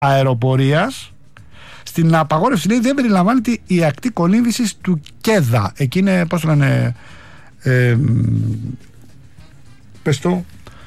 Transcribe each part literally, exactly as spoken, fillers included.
αεροπορίας. Στην απαγόρευση, λέει, δεν περιλαμβάνεται η ακτή κολύμβησης του ΚΕΔΑ. Εκεί είναι, πώς το λένε, ε, πες το,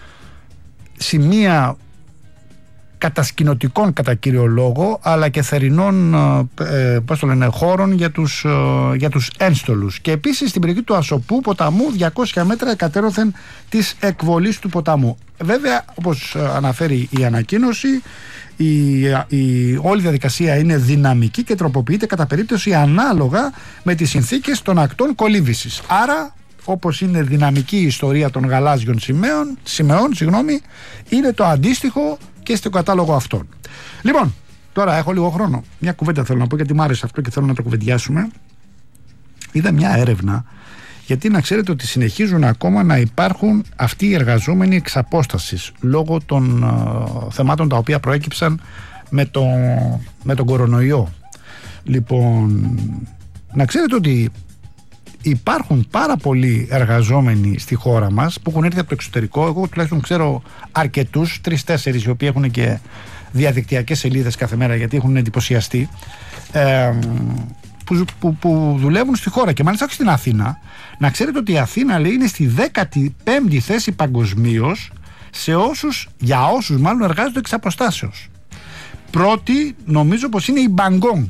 σημεία κατασκηνωτικών κατά κύριο λόγο, αλλά και θερινών ε, πώς το λένε, χώρων για τους, ε, για τους ένστολους. Και επίσης στην περιοχή του Ασοπού ποταμού διακόσια μέτρα εκατέρωθεν της εκβολής του ποταμού. Βέβαια, όπως αναφέρει η ανακοίνωση, η, η όλη διαδικασία είναι δυναμική και τροποποιείται κατά περίπτωση ανάλογα με τις συνθήκες των ακτών κολύμβησης. Άρα, όπως είναι δυναμική η ιστορία των γαλάζιων σημαίων, σημαίων, συγγνώμη, είναι το αντίστοιχο και στο κατάλογο αυτών. Λοιπόν, τώρα έχω λίγο χρόνο. Μια κουβέντα θέλω να πω, γιατί μου άρεσε αυτό και θέλω να το κουβεντιάσουμε. Είδα μια έρευνα, γιατί να ξέρετε ότι συνεχίζουν ακόμα να υπάρχουν αυτοί οι εργαζόμενοι εξ απόστασης λόγω των uh, θεμάτων τα οποία προέκυψαν με, το, με τον κορονοϊό. Λοιπόν, να ξέρετε ότι υπάρχουν πάρα πολλοί εργαζόμενοι στη χώρα μας που έχουν έρθει από το εξωτερικό. Εγώ τουλάχιστον ξέρω αρκετούς, τρεις-τέσσερις, οι οποίοι έχουν και διαδικτυακές σελίδες κάθε μέρα, γιατί έχουν εντυπωσιαστεί, ε, που, που, που δουλεύουν στη χώρα, και μάλιστα όχι στην Αθήνα. Να ξέρετε ότι η Αθήνα, λέει, είναι στη δέκατη πέμπτη θέση παγκοσμίως σε όσους, για όσους μάλλον εργάζονται εξ αποστάσεως. Πρώτη νομίζω πως είναι η Μπαγκόν.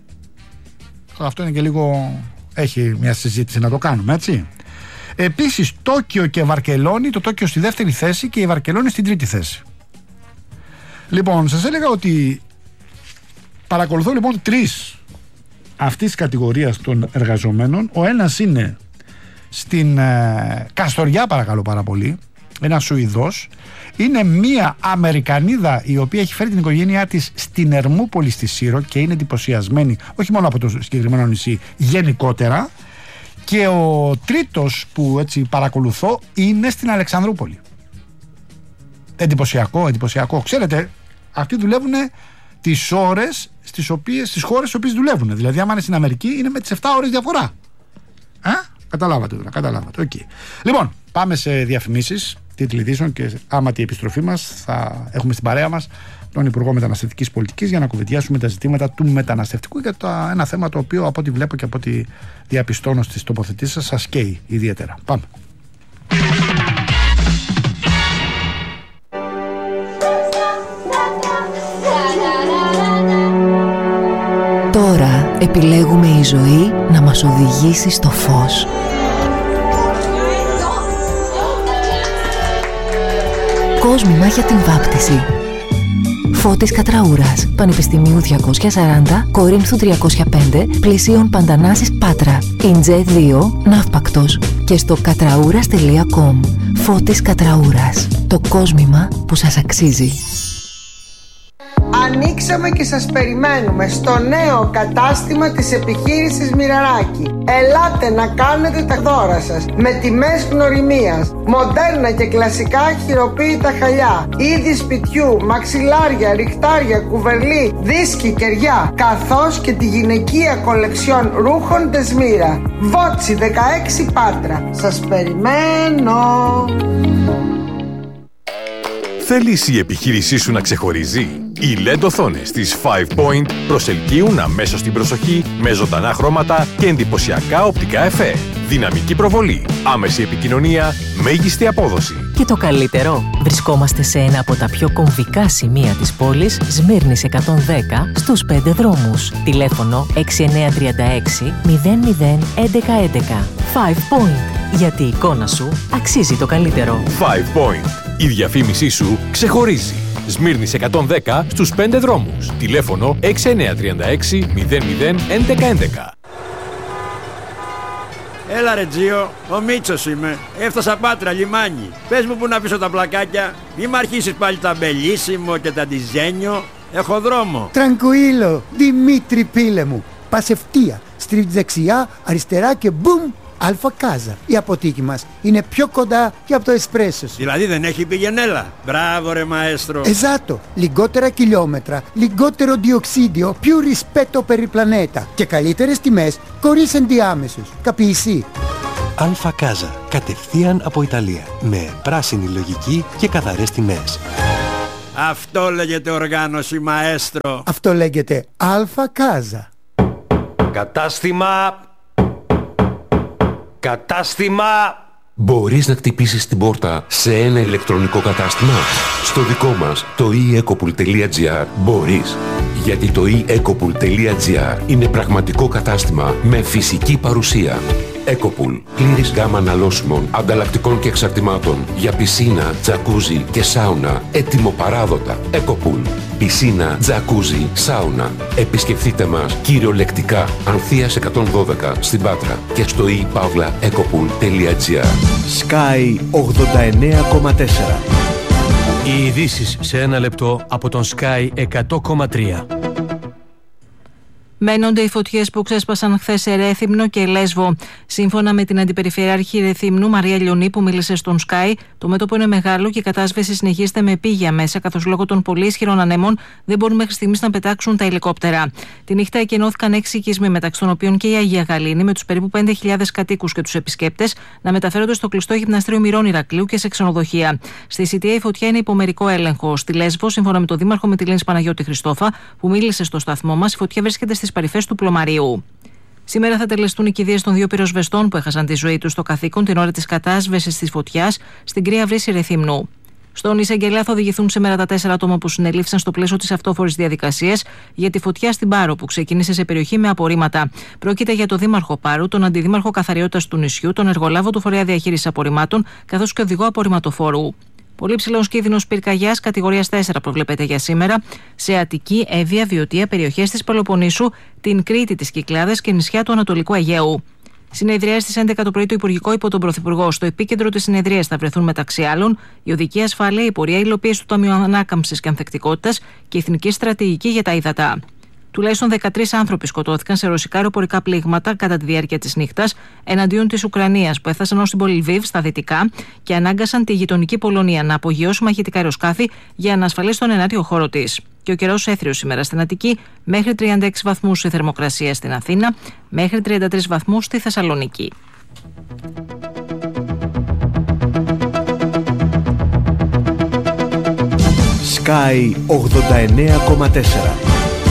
Αυτό είναι και λίγο, έχει μια συζήτηση να το κάνουμε, έτσι. Επίσης Τόκιο και Βαρκελόνη, το Τόκιο στη δεύτερη θέση και η Βαρκελόνη στην τρίτη θέση. Λοιπόν, σας έλεγα ότι παρακολουθώ λοιπόν τρεις αυτής της κατηγορίας των εργαζομένων. Ο ένας είναι στην ε, Καστοριά, παρακαλώ πάρα πολύ, ένας Σουηδός. Είναι μία Αμερικανίδα η οποία έχει φέρει την οικογένειά της στην Ερμούπολη στη Σύρο και είναι εντυπωσιασμένη όχι μόνο από το συγκεκριμένο νησί, γενικότερα. Και ο τρίτος που έτσι παρακολουθώ είναι στην Αλεξανδρούπολη. Εντυπωσιακό, εντυπωσιακό. Ξέρετε, αυτοί δουλεύουν τις ώρες στις οποίες, στις χώρες στις οποίες δουλεύουν. Δηλαδή, άμα είναι στην Αμερική, είναι με τις επτά ώρες διαφορά. Α, καταλάβατε τώρα, καταλάβατε. Okay. Λοιπόν, πάμε σε διαφημίσεις, τίτλοι ειδήσεων, και άμα τη επιστροφή μας θα έχουμε στην παρέα μας τον Υπουργό Μεταναστευτικής Πολιτικής για να κουβεντιάσουμε τα ζητήματα του μεταναστευτικού, για το, ένα θέμα το οποίο από ό,τι βλέπω και από ό,τι διαπιστώνω στις τοποθετήσεις σας, σας καίει ιδιαίτερα. Πάμε. Τώρα επιλέγουμε η ζωή να μας οδηγήσει στο φως. Κόσμημα για την βάπτιση. Φώτης Κατραούρας, Πανεπιστημίου διακόσια σαράντα, Κορίνθου τριακόσια πέντε, Πλησίων Παντανάσης Πάτρα, Ιντζέ δύο, Ναύπακτος, και στο κατραούρας τελεία κομ. Φώτης Κατραούρας, το κόσμημα που σας αξίζει. Ανοίξαμε και σας περιμένουμε στο νέο κατάστημα της επιχείρησης Μοιραράκη. Ελάτε να κάνετε τα δώρα σας με τιμές γνωριμίας, μοντέρνα και κλασικά χειροποίητα χαλιά, είδη σπιτιού, μαξιλάρια, ριχτάρια, κουβερλί, δίσκοι, κεριά, καθώς και τη γυναικεία κολεξιόν ρούχων Δεσμύρα. Βότσι δεκαέξι Πάτρα. Σας περιμένω. Θέλεις η επιχείρησή σου να ξεχωρίζει? Οι ελ ι ντι οθόνες της Five Point προσελκύουν αμέσως την προσοχή με ζωντανά χρώματα και εντυπωσιακά οπτικά εφέ. Δυναμική προβολή, άμεση επικοινωνία, μέγιστη απόδοση. Και το καλύτερο, βρισκόμαστε σε ένα από τα πιο κομβικά σημεία της πόλης, Σμύρνης εκατόν δέκα, στους πέντε δρόμους. Τηλέφωνο έξι εννιά τρία έξι μηδέν μηδέν έντεκα έντεκα. Five Point. Γιατί η εικόνα σου αξίζει το καλύτερο. Five Point. Η διαφήμισή σου ξεχωρίζει. Σμύρνης εκατόν δέκα στους πέντε δρόμους. Τηλέφωνο έξι εννιά τρία έξι μηδέν μηδέν έντεκα έντεκα. Έλα ρε Τζίο, ο Μίτσος είμαι. Έφτασα Πάτρα, λιμάνι. Πες μου που να αφήσω τα πλακάκια. Μη μ' αρχίσεις πάλι τα μπελίσιμο και τα ντιζένιο. Έχω δρόμο. Τραγκουίλο, Δημήτρη πίλε μου. Πας ευθεία, στρίβεις δεξιά, αριστερά και μπουμ, Αλφα Κάζα. Η αποθήκη μας είναι πιο κοντά και από το εσπρέσο σου. Δηλαδή δεν έχει πηγενέλα. Μπράβο ρε μαέστρο. Εζάτο, λιγότερα χιλιόμετρα, λιγότερο διοξίδιο, più rispetto per il pianeta και καλύτερες τιμές χωρίς ενδιάμεσους. Καπιεισί. Αλφα Κάζα, κατευθείαν από Ιταλία, με πράσινη λογική και καθαρές τιμές. Αυτό λέγεται οργάνωση, μαέστρο. Αυτό λέγεται Αλφα Κάζα. Κατάστημα. Κατάστημα. Μπορείς να χτυπήσεις την πόρτα σε ένα ηλεκτρονικό κατάστημα? Στο δικό μας, το e ecopool τελεία gr, μπορείς. Γιατί το e ecopool τελεία gr είναι πραγματικό κατάστημα με φυσική παρουσία. Ecopool, πλήρης γάμα αναλώσιμων, ανταλλακτικών και εξαρτημάτων για πισίνα, τζακούζι και σάουνα, έτοιμο-παράδοτα. Ecopool, πισίνα, τζακούζι, σάουνα. Επισκεφτείτε μας κυριολεκτικά Ανθείας εκατόν δώδεκα στην Πάτρα και στο e παύλα ecopool τελεία gr. Sky ογδόντα εννέα κόμμα τέσσερα. Οι ειδήσεις σε ένα λεπτό από τον Sky εκατό κόμμα τρία. Μένονται οι φωτιές που ξέσπασαν χθες σε Ρέθυμνο και Λέσβο. Σύμφωνα με την Αντιπεριφερειάρχη Ρεθύμνου, Μαρία Λιονή, που μίλησε στον Sky, το μέτωπο είναι μεγάλο και η κατάσβεση συνεχίζεται με επίγεια μέσα, καθώς λόγω των πολύ ισχυρών ανέμων δεν μπορούν μέχρι στιγμής να πετάξουν τα ελικόπτερα. Τη νύχτα εκενώθηκαν έξι οικισμοί, μεταξύ των οποίων και η Αγία Γαλήνη, με τους περίπου πέντε χιλιάδες κατοίκους και τους επισκέπτες να μεταφέρονται στο κλειστό γυμναστήριο Μυρών Ηρακλείου και σε ξενοδοχεία. Στη Σιτία η φωτιά είναι υπομερικό έλεγχο. Στη Λέσβο, σύμφωνα με τον Δήμαρχο Μυτιλήνης Παναγιώτη Χριστόφα, που μίλησε στο σταθμό μας, η φωτιά βρίσκεται στις παρυφές του Πλωμαρίου. Σήμερα θα τελεστούν οι κηδείες των δύο πυροσβεστών που έχασαν τη ζωή τους στο καθήκον την ώρα της κατάσβεσης της φωτιάς στην Κρύα Βρύση Ρεθύμνου. Στον εισαγγελέα θα οδηγηθούν σήμερα τα τέσσερα άτομα που συνελήφθησαν στο πλαίσιο της αυτόφορης διαδικασίας για τη φωτιά στην Πάρο που ξεκίνησε σε περιοχή με απορρίμματα. Πρόκειται για τον Δήμαρχο Πάρου, τον Αντιδήμαρχο Καθαριότητας του νησιού, τον εργολάβο του Φορέα Διαχείρισης Απορριμμάτων καθώς και οδηγό απορριμματοφόρου. Πολύ ψηλός κίνδυνος πυρκαγιάς κατηγορίας τέσσερα προβλέπεται για σήμερα σε Αττική, Εύβοια, Βιωτία, περιοχές της Πελοποννήσου, την Κρήτη, τις Κυκλάδες και νησιά του Ανατολικού Αιγαίου. Συνεδριές στις έντεκα το πρωί το Υπουργικό υπό τον Πρωθυπουργό. Στο επίκεντρο της συνεδρίας θα βρεθούν μεταξύ άλλων η οδική ασφάλεια, η πορεία υλοποίηση του Ταμείου Ανάκαμψης και Ανθεκτικότητας και η εθνική στρατηγική για τα ύδατα. Τουλάχιστον δεκατρείς άνθρωποι σκοτώθηκαν σε ρωσικά αεροπορικά πλήγματα κατά τη διάρκεια της νύχτας εναντίον της Ουκρανίας, που έφτασαν ως την πόλη Λβίβ στα δυτικά και ανάγκασαν τη γειτονική Πολωνία να απογειώσει μαχητικά αεροσκάφη για να ασφαλίσει τον ενάτιο χώρο της. Και ο καιρός έθριος σήμερα στην Αττική, μέχρι τριάντα έξι βαθμούς η θερμοκρασία στην Αθήνα, μέχρι τριάντα τρεις βαθμούς στη Θεσσαλονίκη. Sky ογδόντα εννέα κόμμα τέσσερα.